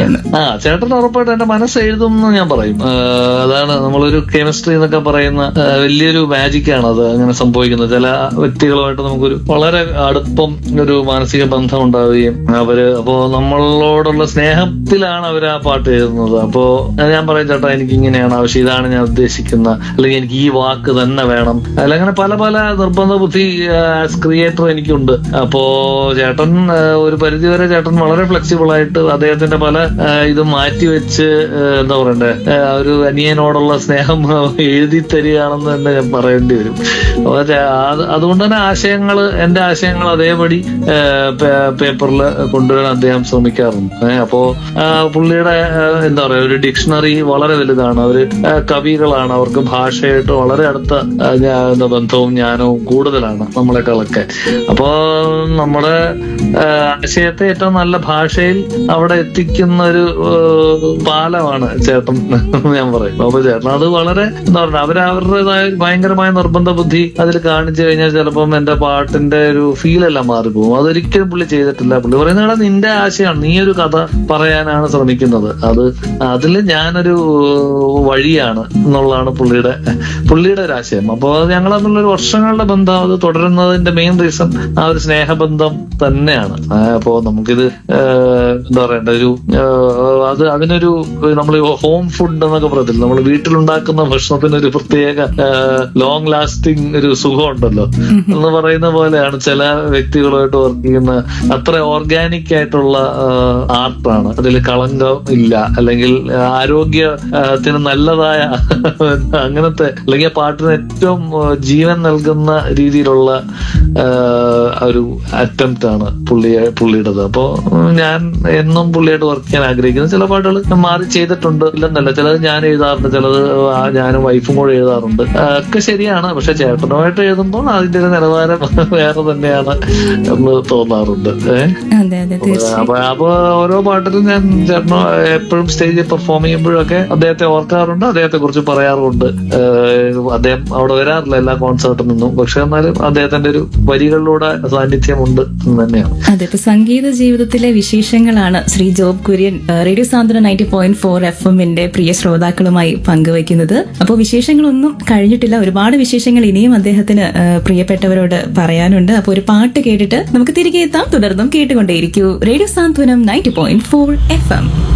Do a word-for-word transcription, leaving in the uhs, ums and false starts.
എന്ന്. ആ ചേട്ടൻ ഉറപ്പായിട്ട് എന്റെ മനസ്സ് എഴുതും എന്ന് ഞാൻ പറയും. അതാണ് നമ്മളൊരു കെമിസ്ട്രി എന്നൊക്കെ പറയുന്ന വലിയൊരു മാജിക്കാണ് അത് അങ്ങനെ സംഭവിക്കുന്നത്. ചില വ്യക്തികളുമായിട്ട് നമുക്കൊരു വളരെ അടുപ്പം ഒരു മാനസിക ബന്ധം ഉണ്ടാവുകയും അവര് അപ്പോ നമ്മളോടുള്ള സ്നേഹത്തിലാണ് അവർ ആ പാട്ട് എഴുതുന്നത്. അപ്പോ ഞാൻ പറയും ചേട്ടാ എനിക്ക് ഇങ്ങനെയാണ് ആവശ്യം, ഇതാണ് ഞാൻ ഉദ്ദേശിക്കുന്ന, അല്ലെങ്കിൽ എനിക്ക് ഈ വാക്ക് തന്നെ വേണം, അല്ല അങ്ങനെ പല പല നിർബന്ധ ബുദ്ധി ആസ് ക്രിയേറ്റർ എനിക്കുണ്ട്. അപ്പോ ചേട്ടൻ ഒരു പരിധിവരെ ചേട്ടൻ വളരെ ഫ്ലെക്സിബിൾ ആയിട്ട് അദ്ദേഹത്തിന്റെ പല ഇത് മാറ്റിവെച്ച് എന്താ പറയണ്ടേ ഒരു അനിയനോടുള്ള സ്നേഹം എഴുതി തരികയാണെന്ന് തന്നെ ഞാൻ പറയേണ്ടി വരും. അതുകൊണ്ട് തന്നെ ആശയങ്ങൾ എന്റെ ആശയങ്ങൾ അതേപടി പേപ്പറിൽ കൊണ്ടുവരാൻ അദ്ദേഹം ശ്രമിക്കാറുണ്ട്. അപ്പോ പുള്ളിയുടെ എന്താ പറയാ ഒരു ഡിക്ഷണറി വളരെ വലുതാണ്. അവര് കവികളാണ്, അവർക്ക് ഭാഷയായിട്ട് വളരെ അടുത്ത എന്താ ബന്ധവും ജ്ഞാനവും കൂടുതലാണ് നമ്മളെക്കാളൊക്കെ. അപ്പോ നമ്മുടെ ആശയത്തെ ഏറ്റവും നല്ല ഭാഷയിൽ അവിടെ എത്തിക്കുന്ന ഒരു പാലമാണ് ചേട്ടൻ ഞാൻ പറയും. അപ്പൊ ചേട്ടൻ അത് വളരെ എന്താ പറയുക അവര് അവരുടേതായ ഭയങ്കരമായ നിർബന്ധ ബുദ്ധി അതിൽ കാണിച്ചു കഴിഞ്ഞാൽ ചിലപ്പം എന്റെ പാട്ടിന്റെ ഒരു ഫീലെല്ലാം മാറിപ്പോകും. അതൊരിക്കലും പുള്ളി ചെയ്തിട്ടില്ല. പുള്ളി പറയുന്നത് നിന്റെ ആശയമാണ്, നീ ഒരു കഥ പറയാനാണ് ശ്രമിക്കുന്നത്, അത് അതിൽ ഞാനൊരു വഴിയാണ് എന്നുള്ളതാണ് പുള്ളിയുടെ പുള്ളിയുടെ ഒരു ആശയം. അപ്പൊ ഞങ്ങൾ തമ്മിലൊരു വർഷങ്ങളുടെ ബന്ധം അത് തുടരുന്നതിന്റെ മെയിൻ റീസൺ ആ ഒരു സ്നേഹബന്ധം തന്നെയാണ്. അപ്പോ നമുക്കിത് എന്താ പറയണ്ട ഒരു അത് അതിനൊരു നമ്മൾ ഹോം ഫുഡ് എന്നൊക്കെ പറയത്തില്ല, നമ്മൾ വീട്ടിലുണ്ടാക്കുന്ന ഭക്ഷണത്തിനൊരു പ്രത്യേക ലോങ് ലാസ്റ്റിംഗ് ഒരു സുഖം ഉണ്ടല്ലോ എന്ന് പറയുന്ന പോലെയാണ് ചില വ്യക്തികളുമായിട്ട് വർക്ക് ചെയ്യുന്ന. അത്ര ഓർഗാനിക് ആയിട്ടുള്ള ആർട്ടാണ്, അതിൽ കളങ്കം ഇല്ല, അല്ലെങ്കിൽ ആരോഗ്യത്തിന് നല്ലതായ അങ്ങനത്തെ അല്ലെങ്കിൽ പാട്ടിന് ഏറ്റവും ജീവൻ നൽകുന്ന രീതിയിലുള്ള ഒരു അറ്റംപ്റ്റ് ആണ് പുള്ളിയെ പുള്ളിയുടേത്. അപ്പോ ഞാൻ എന്നും പുള്ളിയായിട്ട് വർക്ക് ചെയ്യാൻ ആഗ്രഹിക്കുന്നു. ചില പാട്ടുകൾ മാറി ചെയ്തിട്ടുണ്ട് ഇല്ലെന്നല്ല, ചിലത് ഞാൻ എഴുതാറുണ്ട്, ചിലത് ഞാനും വൈഫും കൂടെ എഴുതാറുണ്ട്, ഒക്കെ ശരിയാണ്. പക്ഷെ ചേട്ടനുമായിട്ട് എഴുതുമ്പോൾ അതിന്റെ ഒരു നിലവാരം വേറെ തന്നെയാണ് എന്ന് തോന്നാറുണ്ട്. അപ്പൊ അപ്പൊ ഓരോ പാട്ടിലും ഞാൻ ചേട്ടനോ എപ്പോഴും സ്റ്റേജിൽ പെർഫോം ചെയ്യുമ്പോഴൊക്കെ അദ്ദേഹത്തെ ഓർക്കാറുണ്ട്, അദ്ദേഹത്തെ കുറിച്ച് പറയാറുണ്ട്. അദ്ദേഹം അവിടെ വരാറില്ല എല്ലാ കോൺസേർട്ടിൽ നിന്നും, പക്ഷെ എന്നാലും അദ്ദേഹത്തിന്റെ ഒരു വരികളിലൂടെ സാന്നിധ്യമുണ്ട് എന്ന് തന്നെയാണ്. അതെ, ഇപ്പൊ സംഗീത ജീവിതത്തിലെ വിശേഷങ്ങളാണ് ശ്രീ ജോബ് കുര്യൻ റേഡിയോ സാന്ത്വനം നയൻറ്റി പോയിന്റ് ഫോർ എഫ് എമ്മിന്റെ പ്രിയ ശ്രോതാക്കളുമായി പങ്കുവയ്ക്കുന്നത്. അപ്പോൾ വിശേഷങ്ങളൊന്നും കഴിഞ്ഞിട്ടില്ല, ഒരുപാട് വിശേഷങ്ങൾ ഇനിയും അദ്ദേഹത്തിന് പ്രിയപ്പെട്ടവരോട് പറയാനുണ്ട്. അപ്പോൾ ഒരു പാട്ട് കേട്ടിട്ട് നമുക്ക് തിരികെ എത്താം. തുടർന്നും കേട്ടുകൊണ്ടേയിരിക്കൂ റേഡിയോ സാന്ത്വനം ninety point four F M.